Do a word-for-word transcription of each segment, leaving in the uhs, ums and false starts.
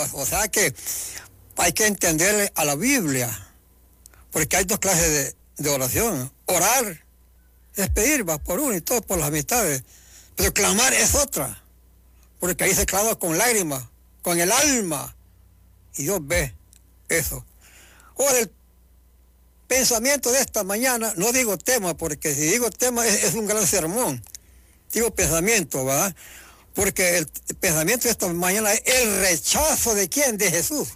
cosas. O sea que hay que entenderle a la Biblia, porque hay dos clases de, de oración. Orar es pedir, va por uno y todo por las amistades, pero clamar es otra, porque ahí se clama con lágrimas, con el alma, y Dios ve eso. Ahora, el pensamiento de esta mañana, no digo tema, porque si digo tema es, es un gran sermón, digo pensamiento, ¿verdad? Porque el, el pensamiento de esta mañana es el rechazo de quién, de Jesús.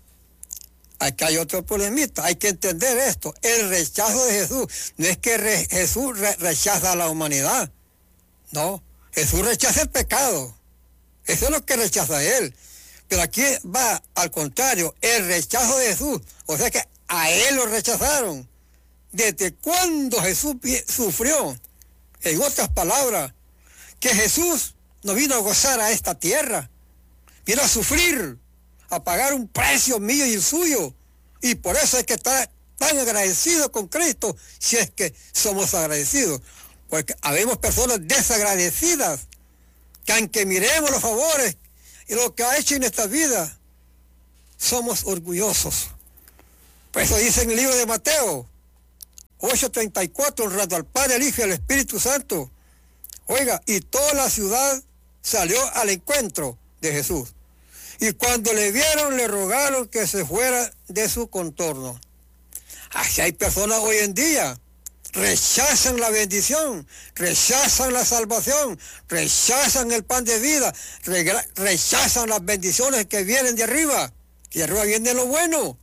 Aquí hay otro problemita, hay que entender esto, el rechazo de Jesús, no es que re, Jesús re, rechaza a la humanidad, no, Jesús rechaza el pecado, eso es lo que rechaza él, pero aquí va al contrario, el rechazo de Jesús, o sea que a él lo rechazaron, desde cuando Jesús sufrió, en otras palabras, que Jesús no vino a gozar a esta tierra, vino a sufrir, a pagar un precio mío y el suyo, y por eso hay que estar tan agradecidos con Cristo, si es que somos agradecidos, porque habemos personas desagradecidas, que aunque miremos los favores y lo que ha hecho en nuestra vida, somos orgullosos. Por eso dice en el libro de Mateo ocho treinta y cuatro, honrando al Padre, al Hijo y al Espíritu Santo. Oiga, y toda la ciudad salió al encuentro de Jesús. Y cuando le vieron, le rogaron que se fuera de su contorno. Así hay personas hoy en día, rechazan la bendición, rechazan la salvación, rechazan el pan de vida, rechazan las bendiciones que vienen de arriba, y de arriba viene lo bueno.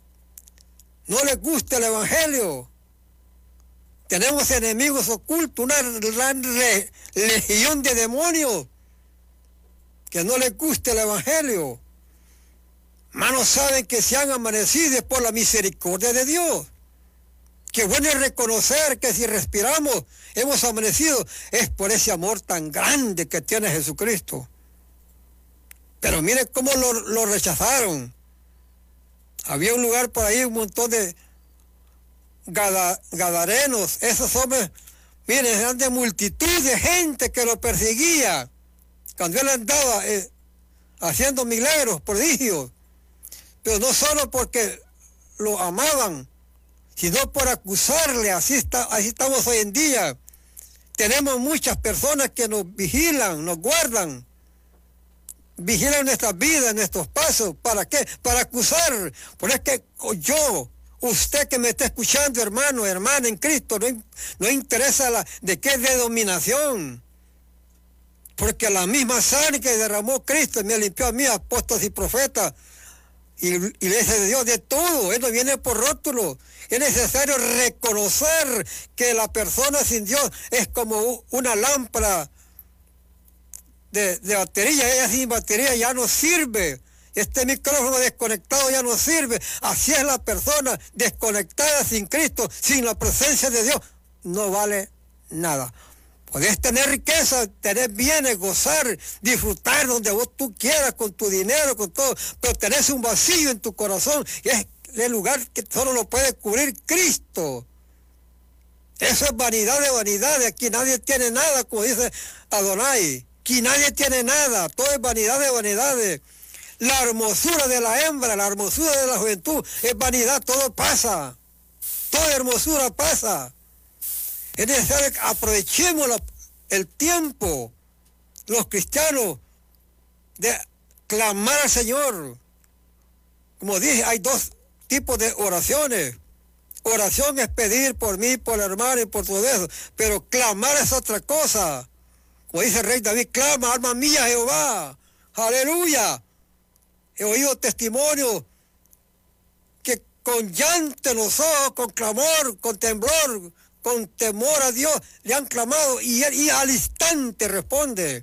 No les gusta el evangelio. Tenemos enemigos ocultos, una gran re, legión de demonios que no les gusta el evangelio. Manos saben que se han amanecido por la misericordia de Dios. Qué bueno es reconocer que si respiramos, hemos amanecido, es por ese amor tan grande que tiene Jesucristo. Pero miren cómo lo, lo rechazaron. Había un lugar por ahí, un montón de gada, gadarenos, esos hombres, miren, eran de multitud de gente que lo perseguía. Cuando él andaba eh, haciendo milagros, prodigios, pero no solo porque lo amaban, sino por acusarle. Así, está, así estamos hoy en día. Tenemos muchas personas que nos vigilan, nos guardan, vigilan nuestras vidas, nuestros pasos. ¿Para qué? Para acusar. Por eso es que yo, usted que me está escuchando, hermano, hermana en Cristo, no, no interesa la, de qué denominación. Porque la misma sangre que derramó Cristo me limpió a mí, apóstoles y profetas, y iglesia de Dios, de todo. Él no viene por rótulo. Es necesario reconocer que la persona sin Dios es como una lámpara de, de batería. Ella sin batería ya no sirve. Este micrófono desconectado ya no sirve. Así es la persona desconectada sin Cristo, sin la presencia de Dios. No vale nada. Podés tener riqueza, tener bienes, gozar, disfrutar donde vos tú quieras, con tu dinero, con todo, pero tenés un vacío en tu corazón, y es el lugar que solo lo puede cubrir Cristo. Eso es vanidad de vanidades. Aquí nadie tiene nada, como dice Adonai. Aquí nadie tiene nada, todo es vanidad de vanidades. La hermosura de la hembra, la hermosura de la juventud, es vanidad, todo pasa. Toda hermosura pasa. Es necesario que aprovechemos la, el tiempo, los cristianos, de clamar al Señor. Como dije, hay dos tipos de oraciones. Oración es pedir por mí, por el hermano y por todo eso, pero clamar es otra cosa. Como dice el rey David, clama, alma mía, Jehová, aleluya. He oído testimonios que con llanto en los ojos, con clamor, con temblor, con temor a Dios, le han clamado y, él, y al instante responde.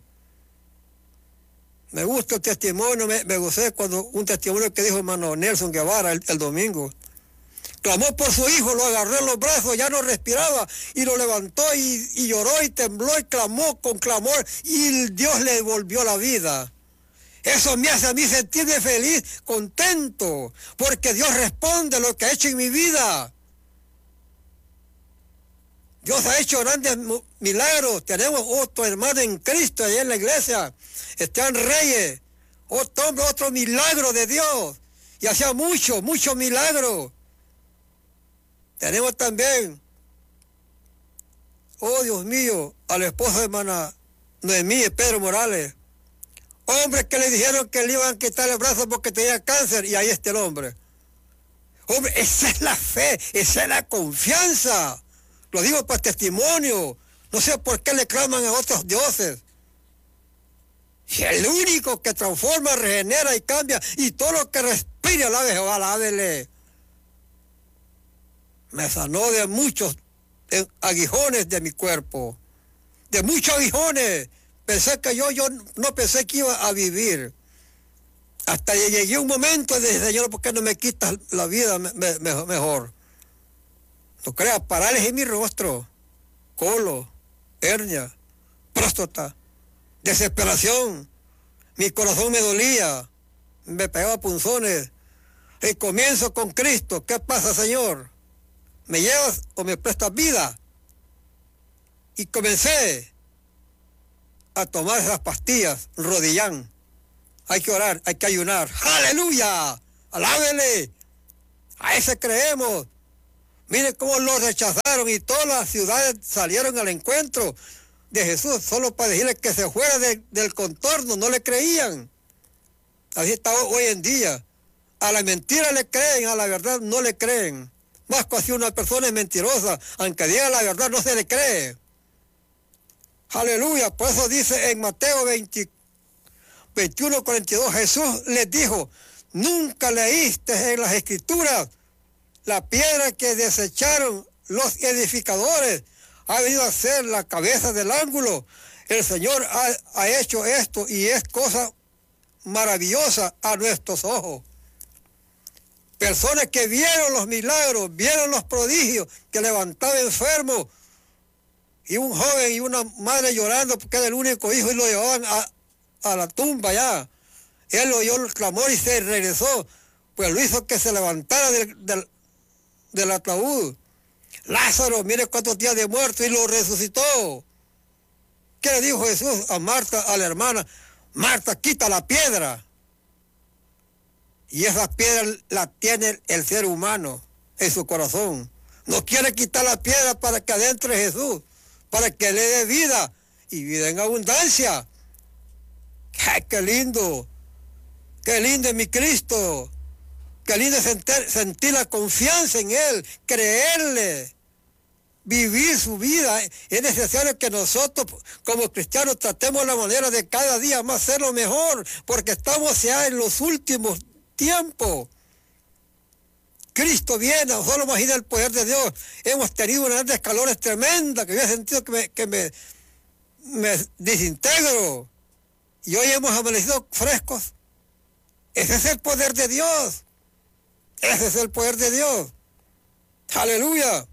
Me gusta el testimonio, me, me gocé cuando un testimonio que dijo hermano Nelson Guevara el, el domingo. Clamó por su hijo, lo agarró en los brazos, ya no respiraba, y lo levantó y, y lloró y tembló y clamó con clamor, y Dios le devolvió la vida. Eso me hace a mí sentirme feliz, contento, porque Dios responde a lo que ha hecho en mi vida. Dios ha hecho grandes milagros. Tenemos otro hermano en Cristo allá en la iglesia, Esteban Reyes, Otro hombre, otro milagro de Dios. Y hacía mucho, mucho milagro. Tenemos también, oh Dios mío, al esposo de hermana Noemí, Pedro Morales. Hombre que le dijeron que le iban a quitar el brazo porque tenía cáncer, y ahí está el hombre. Hombre, esa es la fe, esa es la confianza. Lo digo por testimonio. No sé por qué le claman a otros dioses. Si el único que transforma, regenera y cambia, y todo lo que respira, alabe Jehová, alábele. Me sanó de muchos aguijones de mi cuerpo. De muchos aguijones. Pensé que yo, yo no pensé que iba a vivir. Hasta llegué a un momento de decir, Señor, ¿por qué no me quitas la vida me, me, mejor? No creas, parálisis en mi rostro, colon, hernia, próstata, desesperación. Mi corazón me dolía, me pegaba punzones. Y comienzo con Cristo. ¿Qué pasa, Señor? ¿Me llevas o me prestas vida? Y comencé a tomar esas pastillas, rodillán. Hay que orar, hay que ayunar. ¡Aleluya! ¡Alábele! A ese creemos. Miren cómo lo rechazaron y todas las ciudades salieron al encuentro de Jesús solo para decirle que se fuera de, del contorno. No le creían. Así está hoy en día. A la mentira le creen, a la verdad no le creen. Más que si una persona es mentirosa, aunque diga la verdad, no se le cree. Aleluya. Por eso dice en Mateo veinte, veintiuno, cuarenta y dos, Jesús les dijo, nunca leíste en las Escrituras la piedra que desecharon los edificadores ha venido a ser la cabeza del ángulo. El Señor ha, ha hecho esto y es cosa maravillosa a nuestros ojos. Personas que vieron los milagros, vieron los prodigios, que levantaban enfermos, y un joven y una madre llorando porque era el único hijo y lo llevaban a, a la tumba ya. Él oyó el clamor y se regresó, pues lo hizo que se levantara del, del, del ataúd. Lázaro, mire cuántos días de muerto, y lo resucitó. ¿Qué le dijo Jesús a Marta, a la hermana? Marta, quita la piedra. Y esa piedra la tiene el ser humano en su corazón. No quiere quitar la piedra para que adentre Jesús, para que le dé vida, y vida en abundancia. ¡Ay, qué lindo! ¡Qué lindo es mi Cristo! ¡Qué lindo es sentir, sentir la confianza en Él, creerle, vivir su vida! Es necesario que nosotros, como cristianos, tratemos la manera de cada día más ser lo mejor, porque estamos ya en los últimos tiempos. Cristo viene, solo imagina el poder de Dios. Hemos tenido unas grandes calores tremendas, que yo he sentido que me, que me, me desintegro. Y hoy hemos amanecido frescos. Ese es el poder de Dios. Ese es el poder de Dios. Aleluya.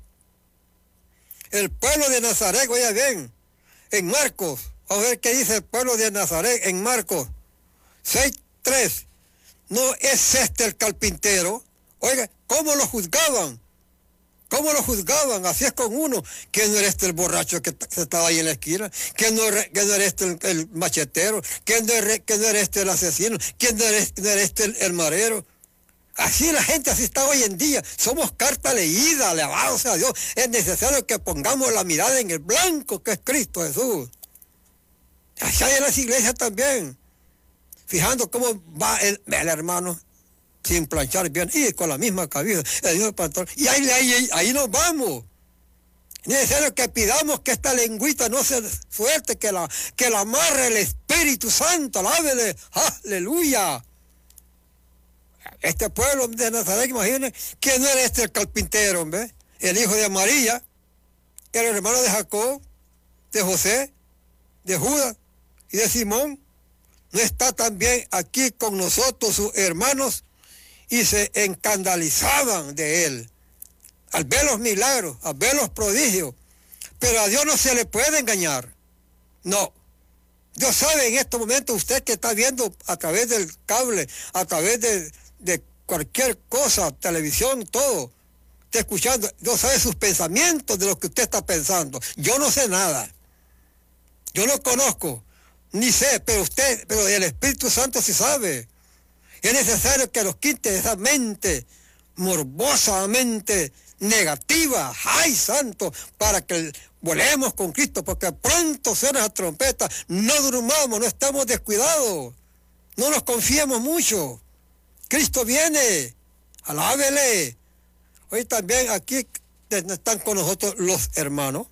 El pueblo de Nazaret, oiga bien, en Marcos, vamos a ver qué dice el pueblo de Nazaret en Marcos seis tres. ¿No es este el carpintero? Oiga, ¿cómo lo juzgaban? ¿Cómo lo juzgaban? Así es con uno. ¿Que no eres este el borracho que, que estaba ahí en la esquina? ¿Que no, que no eres este el, el machetero? ¿Que no, que no eres este el asesino? ¿Que no eres, no eres este el, el marero? Así la gente, así está hoy en día. Somos carta leída, alabado sea Dios. Es necesario que pongamos la mirada en el blanco que es Cristo Jesús. Así hay en las iglesias también. Fijando cómo va el, el hermano sin planchar bien y con la misma cabeza, el mismo pantalón. Y ahí, ahí, ahí nos vamos. Es necesario que pidamos que esta lengüita no se suelte, que la, que la amarre el Espíritu Santo. Alábele, aleluya. Este pueblo de Nazaret, imagínense, que no era este el carpintero, hombre, el hijo de María, el hermano de Jacob, de José, de Judas y de Simón. ¿No está también aquí con nosotros sus hermanos? Y se escandalizaban de él al ver los milagros, al ver los prodigios. Pero a Dios no se le puede engañar. No. Dios sabe en estos momentos, usted que está viendo a través del cable, a través de, de cualquier cosa, televisión, todo, está escuchando. Dios sabe sus pensamientos de lo que usted está pensando. Yo no sé nada. Yo no conozco. ni sé, pero usted, pero el Espíritu Santo sí sabe. Es necesario que nos quite esa mente morbosamente negativa, ¡ay santo!, para que volemos con Cristo, porque pronto suena la trompeta, no durmamos, no estamos descuidados, no nos confiemos mucho, Cristo viene, alábele. Hoy también aquí están con nosotros los hermanos,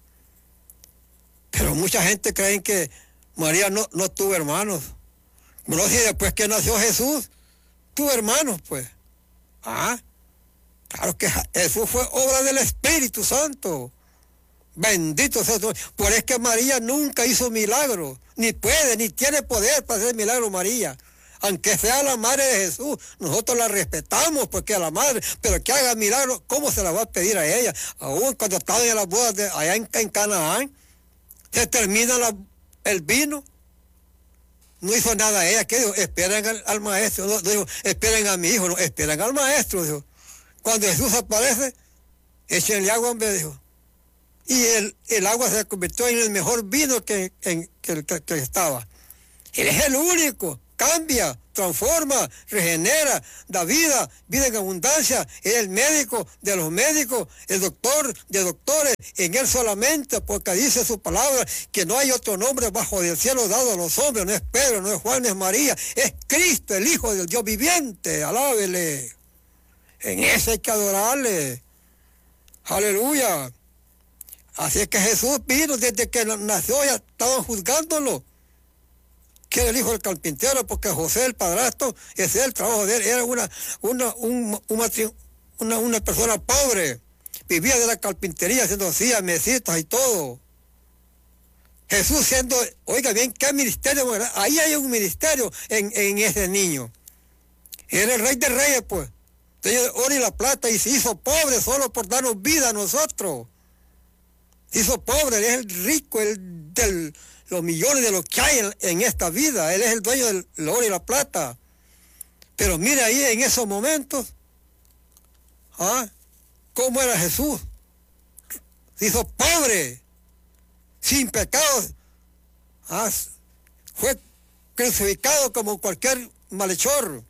pero mucha gente cree que María no, no tuvo hermanos. Bueno, si después que nació Jesús, tuvo hermanos, pues. Ah, claro que Jesús fue obra del Espíritu Santo. Bendito sea Dios. Por eso que María nunca hizo milagros, ni puede, ni tiene poder para hacer milagro María. Aunque sea la madre de Jesús, nosotros la respetamos porque es la madre, pero que haga milagros, ¿cómo se la va a pedir a ella? Aún cuando estaban en las bodas de, allá en, en Canaán, se termina la, el vino, no hizo nada ella. ¿Qué dijo? Esperen al, al maestro, no, dijo, esperen a mi hijo, no, esperen al maestro, dijo. Cuando Jesús aparece, échenle agua, hombre, dijo. Y el, el agua se convirtió en el mejor vino que, en, que, que, que estaba. Él es el único, cambia, transforma, regenera, da vida, vida en abundancia. Es el médico de los médicos, el doctor de doctores, en él solamente, porque dice su palabra que no hay otro nombre bajo del cielo dado a los hombres, no es Pedro, no es Juan, no es María, es Cristo, el Hijo del Dios viviente, alábele. En eso hay que adorarle. Aleluya. Así es que Jesús vino desde que nació, ya estaban juzgándolo, que era el hijo del carpintero, porque José, el padrastro, ese es el trabajo de él, era una, una, un, un, una, una persona pobre, vivía de la carpintería, haciendo sillas, mesitas y todo. Jesús siendo, oiga bien, ¿qué ministerio? Ahí hay un ministerio en, en ese niño. Era el rey de reyes, pues. Tenía oro y la plata y se hizo pobre solo por darnos vida a nosotros. Se hizo pobre, él es el rico, el del... los millones de lo que hay en, en esta vida. Él es el dueño del oro y la plata. Pero mire ahí en esos momentos, ¿ah?, cómo era Jesús. Se hizo pobre, sin pecados. ¿Ah? Fue crucificado como cualquier malhechor.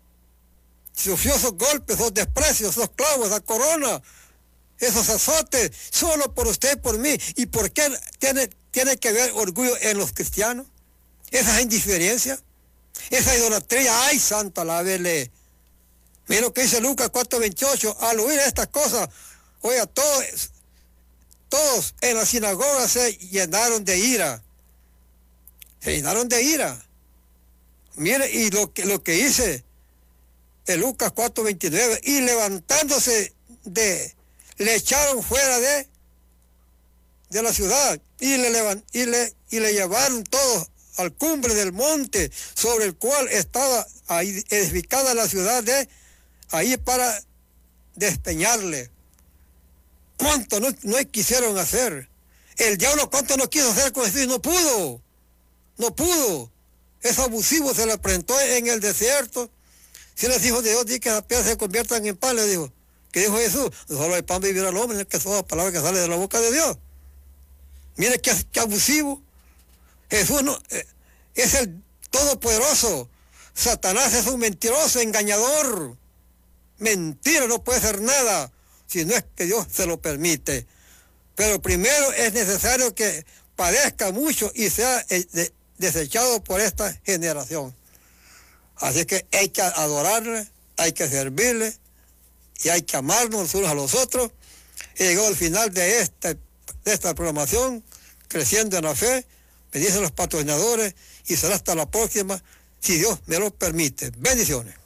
Sufrió esos golpes, esos desprecios, esos clavos, esa corona, esos azotes, solo por usted y por mí. ¿Y por qué tiene... tiene que ver orgullo en los cristianos? Esa indiferencia, esa idolatría, ay santo, alábele. Mira lo que dice Lucas cuatro veintiocho, al oír estas cosas, oiga, todos, todos en la sinagoga se llenaron de ira, se llenaron de ira. Mire, y lo que, lo que dice en Lucas cuatro veintinueve, y levantándose de, le echaron fuera de, de la ciudad, y le, levant, y, le, y le llevaron todos al cumbre del monte sobre el cual estaba ahí edificada la ciudad de ahí para despeñarle. ¿Cuánto no, no quisieron hacer? El diablo cuánto no quiso hacer con Jesús y no pudo, no pudo. Es abusivo, se le presentó en el desierto. Si los hijos de Dios dicen que las piedras se conviertan en pan, le dijo. ¿Qué dijo Jesús? Solo el pan vivirá al hombre, que son las palabras que salen de la boca de Dios. Mire qué, qué abusivo. Jesús no, eh, es el todopoderoso. Satanás es un mentiroso, engañador. Mentira, no puede ser nada si no es que Dios se lo permite. Pero primero es necesario que padezca mucho y sea eh, de, desechado por esta generación. Así que hay que adorarle, hay que servirle y hay que amarnos unos a los otros. Y llegó al final de este de esta programación, creciendo en la fe, me dicen los patrocinadores, y será hasta la próxima, si Dios me lo permite. Bendiciones.